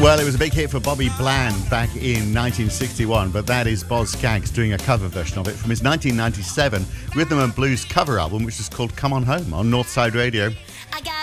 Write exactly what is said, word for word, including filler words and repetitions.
Well, it was a big hit for Bobby Bland back in nineteen sixty-one, but that is Boz Scaggs doing a cover version of it from his nineteen ninety-seven Rhythm and Blues cover album, which is called Come On Home on Northside Radio.